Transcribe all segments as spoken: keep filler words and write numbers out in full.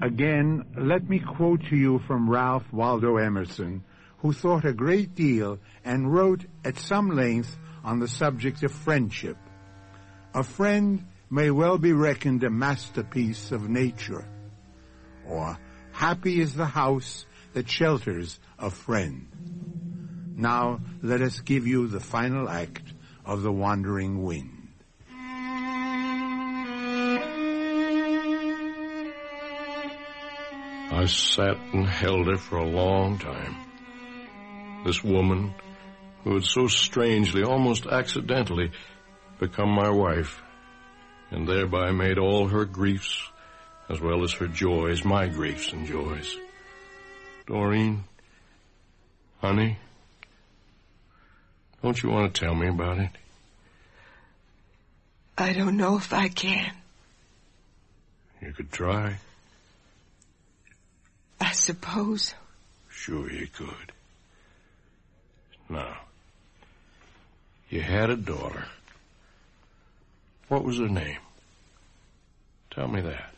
Again, let me quote to you from Ralph Waldo Emerson, who thought a great deal and wrote at some length on the subject of friendship. A friend may well be reckoned a masterpiece of nature, or happy is the house that shelters a friend. Now let us give you the final act of The Wandering Wind. I sat and held her for a long time. This woman who had so strangely, almost accidentally, become my wife, and thereby made all her griefs, as well as her joys, my griefs and joys. Doreen, honey, don't you want to tell me about it? I don't know if I can. You could try. I suppose. Sure you could. Now, you had a daughter. What was her name? Tell me that.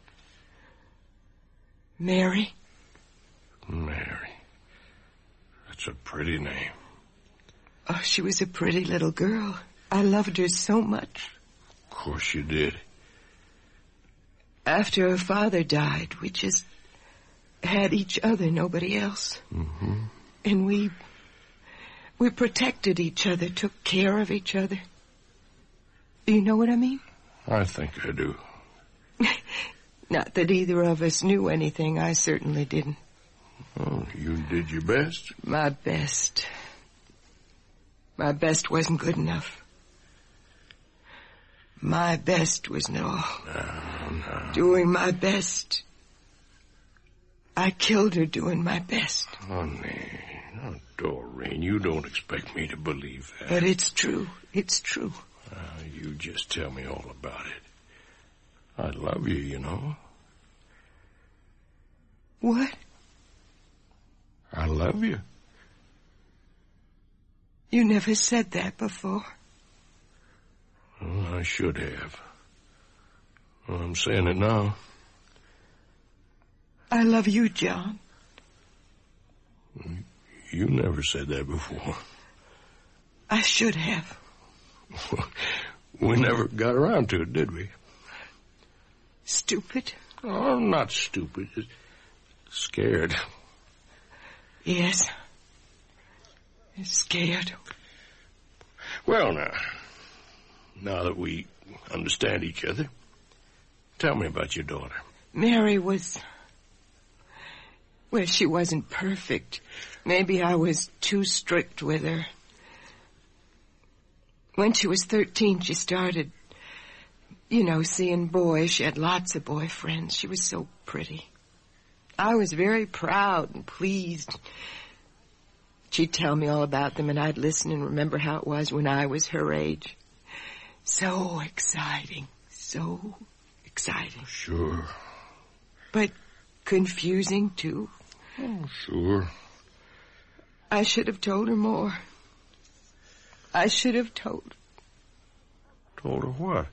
Mary. Mary. That's a pretty name. Oh, she was a pretty little girl. I loved her so much. Of course you did. After her father died, we just had each other, nobody else. Mm-hmm. And we... we protected each other, took care of each other. Do you know what I mean? I think I do. Not that either of us knew anything. I certainly didn't. Oh, you did your best? My best. My best wasn't good enough. My best was no. No, no. Doing my best. I killed her doing my best. Honey, oh, Doreen, you don't expect me to believe that. But it's true. It's true. Uh, you just tell me all about it. I love you, you know. What? I love you. You never said that before. Well, I should have. Well, I'm saying it now. I love you, John. You never said that before. I should have. We never got around to it, did we? Stupid? Oh, not stupid. Just scared. Yes. Scared. Well, now, now that we understand each other, tell me about your daughter. Mary was... well, she wasn't perfect. Maybe I was too strict with her. When she was thirteen, she started, you know, seeing boys. She had lots of boyfriends. She was so pretty. I was very proud and pleased. She'd tell me all about them, and I'd listen and remember how it was when I was her age. So exciting. So exciting. Sure. But confusing, too. Oh, sure. I should have told her more. I should have told her. Told her what?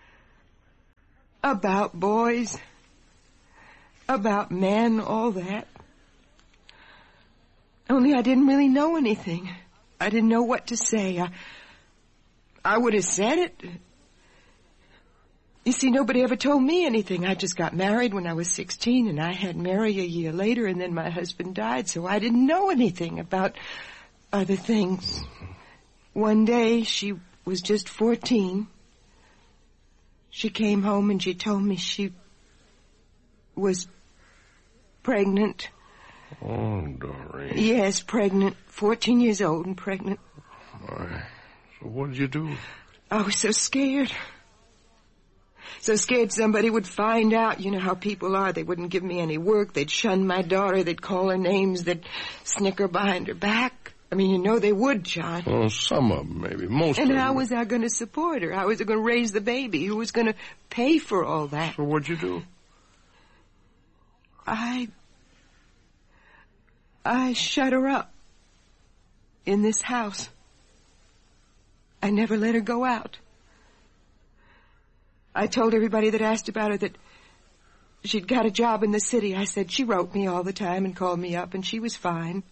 About boys. About men, all that. Only I didn't really know anything. I didn't know what to say. I, I would have said it. You see, nobody ever told me anything. I just got married when I was sixteen, and I had Mary a year later, and then my husband died, so I didn't know anything about other things. One day, she was just fourteen. She came home and she told me she was pregnant. Oh, Doreen. Yes, pregnant. Fourteen years old and pregnant. Why? So what did you do? I was so scared. So scared somebody would find out. You know how people are. They wouldn't give me any work. They'd shun my daughter. They'd call her names. They'd snicker behind her back. I mean, you know they would, John. Well, some of them, maybe. Most and of them. And how was I going to support her? How was I going to raise the baby? Who was going to pay for all that? So what'd you do? I... I shut her up in this house. I never let her go out. I told everybody that asked about her that she'd got a job in the city. I said she wrote me all the time and called me up, and she was fine.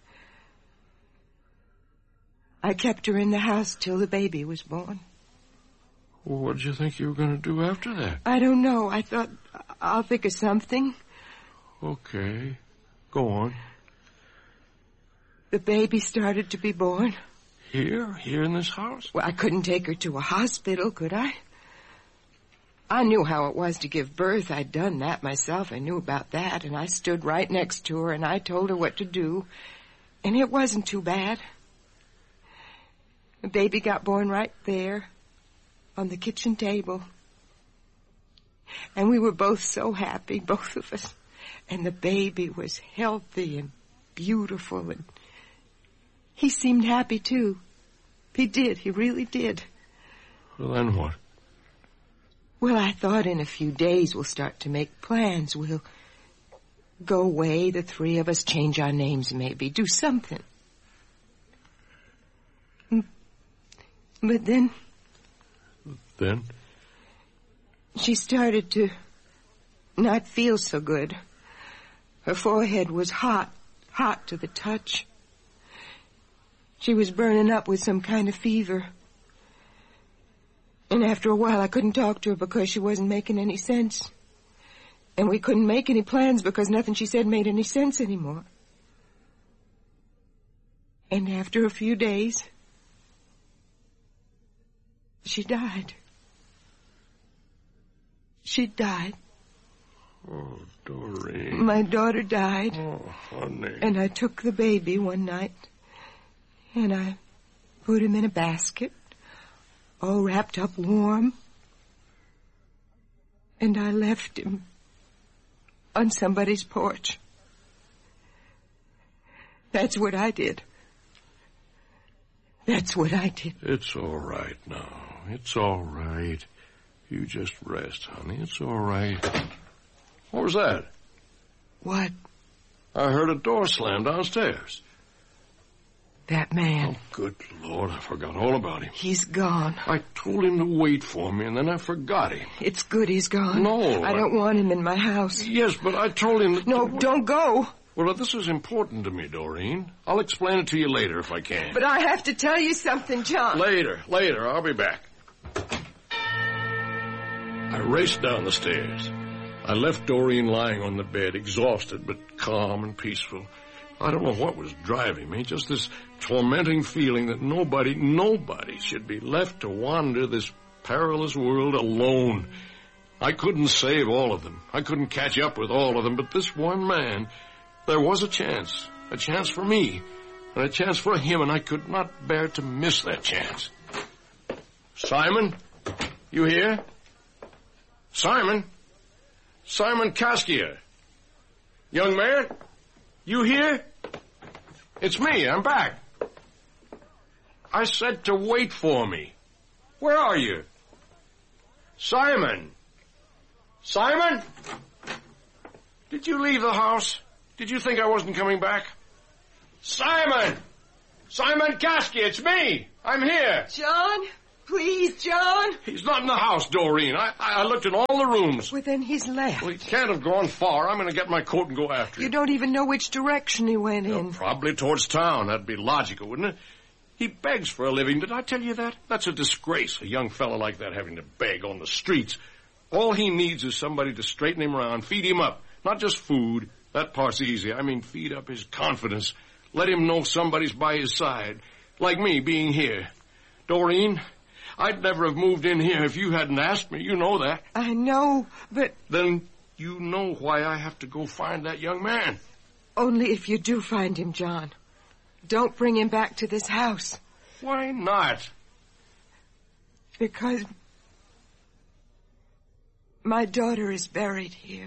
I kept her in the house till the baby was born. Well, what did you think you were going to do after that? I don't know. I thought, I'll think of something. Okay. Go on. The baby started to be born. Here? Here in this house? Well, I couldn't take her to a hospital, could I? I knew how it was to give birth. I'd done that myself. I knew about that. And I stood right next to her, and I told her what to do. And it wasn't too bad. The baby got born right there on the kitchen table. And we were both so happy, both of us. And the baby was healthy and beautiful, and he seemed happy, too. He did. He really did. Well, then what? Well, I thought in a few days we'll start to make plans. We'll go away, the three of us, change our names maybe, do something. But then... Then? She started to not feel so good. Her forehead was hot, hot to the touch. She was burning up with some kind of fever. And after a while I couldn't talk to her because she wasn't making any sense. And we couldn't make any plans because nothing she said made any sense anymore. And after a few days, she died. She died. Oh, Doreen. My daughter died. Oh, honey. And I took the baby one night, and I put him in a basket, all wrapped up warm, and I left him on somebody's porch. That's what I did. That's what I did. It's all right now. It's all right. You just rest, honey. It's all right. What was that? What? I heard a door slam downstairs. That man. Oh, good Lord, I forgot all about him. He's gone. I told him to wait for me, and then I forgot him. It's good he's gone. No. I, I don't want him in my house. Yes, but I told him that... No, don't go. Well, this is important to me, Doreen. I'll explain it to you later if I can. But I have to tell you something, John. Later, later. I'll be back. I raced down the stairs. I left Doreen lying on the bed, exhausted but calm and peaceful. I don't know what was driving me, just this tormenting feeling that nobody, nobody should be left to wander this perilous world alone. I couldn't save all of them. I couldn't catch up with all of them, but this one man, there was a chance, a chance for me, and a chance for him, and I could not bear to miss that chance. Simon, you here? Simon? Simon Kaskia. Young man, you here? It's me, I'm back. I said to wait for me. Where are you? Simon? Simon? Did you leave the house? Did you think I wasn't coming back? Simon! Simon Kaskia, it's me! I'm here! John? Please, John? He's not in the house, Doreen. I, I looked in all the rooms. Well, then he's left. Well, he can't have gone far. I'm going to get my coat and go after him. You don't even know which direction he went Well, in. probably towards town. That'd be logical, wouldn't it? He begs for a living. Did I tell you that? That's a disgrace, a young fellow like that having to beg on the streets. All he needs is somebody to straighten him around, feed him up. Not just food. That part's easy. I mean, feed up his confidence. Let him know somebody's by his side. Like me being here. Doreen, I'd never have moved in here if you hadn't asked me. You know that. I know, but... Then you know why I have to go find that young man. Only if you do find him, John. Don't bring him back to this house. Why not? Because my daughter is buried here.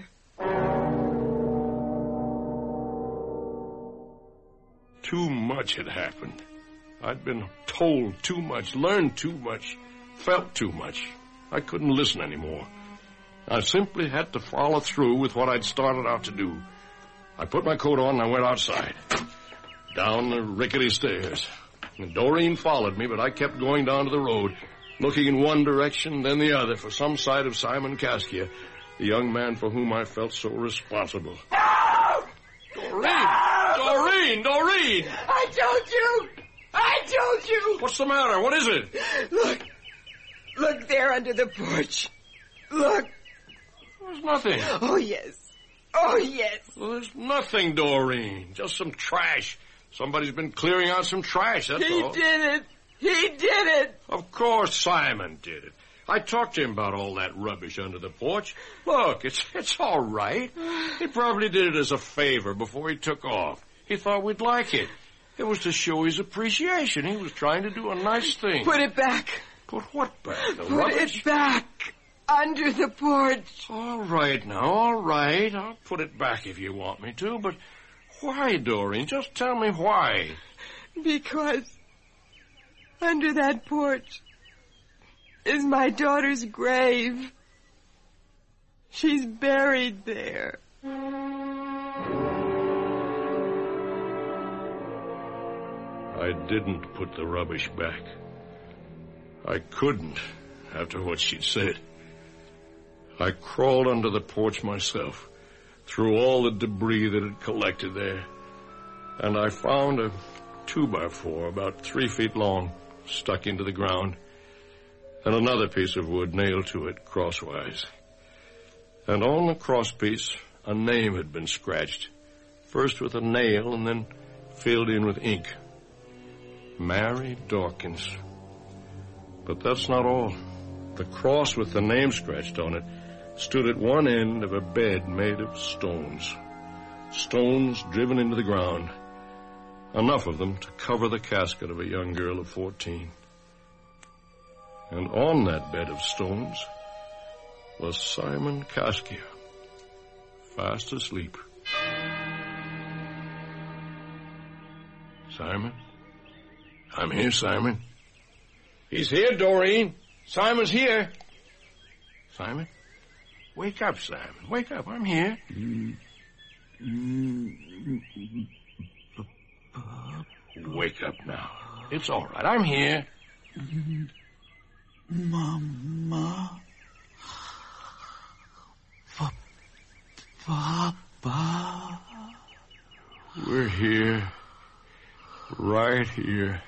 Too much had happened. I'd been told too much, learned too much, felt too much. I couldn't listen anymore. I simply had to follow through with what I'd started out to do. I put my coat on and I went outside. Down the rickety stairs. And Doreen followed me, but I kept going down to the road, looking in one direction, then the other, for some sight of Simon Kaskia. The young man for whom I felt so responsible. No! Doreen! No! Doreen! Doreen! I told you! I told you! What's the matter? What is it? Look. Look there under the porch. Look. There's nothing. Oh, yes. Oh, yes. Well, there's nothing, Doreen. Just some trash. Somebody's been clearing out some trash, that's He all. did it. He did it. Of course Simon did it. I talked to him about all that rubbish under the porch. Look, it's it's all right. He probably did it as a favor before he took off. He thought we'd like it. It was to show his appreciation. He was trying to do a nice thing. Put it back. Put what back? The Put rubbish? it back. Under the porch. All right now, all right. I'll put it back if you want me to, but why, Doreen? Just tell me why. Because under that porch is my daughter's grave. She's buried there. I didn't put the rubbish back. I couldn't, after what she'd said. I crawled under the porch myself, through all the debris that had collected there, and I found a two-by-four about three feet long stuck into the ground, and another piece of wood nailed to it crosswise. And on the crosspiece, a name had been scratched, first with a nail and then filled in with ink. Mary Dawkins. But that's not all. The cross with the name scratched on it stood at one end of a bed made of stones. Stones driven into the ground. Enough of them to cover the casket of a young girl of fourteen. And on that bed of stones was Simon Kaskia, fast asleep. Simon? I'm here, Simon. He's here, Doreen. Simon's here. Simon? Wake up, Simon. Wake up. I'm here. Wake up now. It's all right. I'm here. Mama. Papa. We're here. Right here.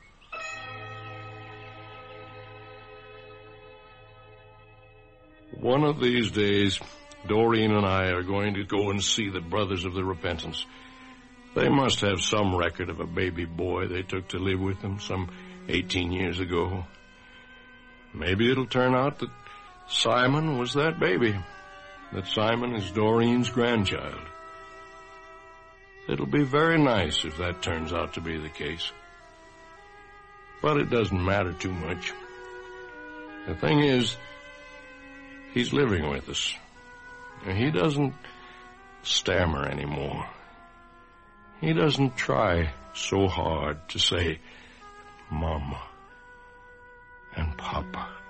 One of these days, Doreen and I are going to go and see the Brothers of the Repentance. They must have some record of a baby boy they took to live with them some eighteen years ago. Maybe it'll turn out that Simon was that baby, that Simon is Doreen's grandchild. It'll be very nice if that turns out to be the case. But it doesn't matter too much. The thing is, he's living with us. And he doesn't stammer anymore. He doesn't try so hard to say Mama and Papa.